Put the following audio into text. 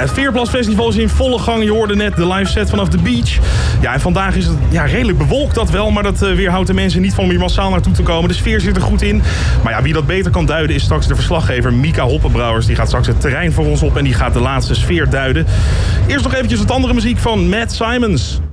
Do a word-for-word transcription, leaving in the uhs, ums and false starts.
het Veerplas Festival is in volle gang. Je hoorde net de live set vanaf de beach. Ja, en vandaag is het ja, redelijk bewolkt dat wel, maar dat uh, weerhoudt de mensen niet van om hier massaal naartoe te komen. De sfeer zit er goed in. Maar ja, wie dat beter kan duiden is straks de verslaggever Mika Hoppenbrouwers. Die gaat straks het terrein voor ons op en die gaat de laatste sfeer duiden. Eerst nog eventjes wat andere muziek van Matt Simons.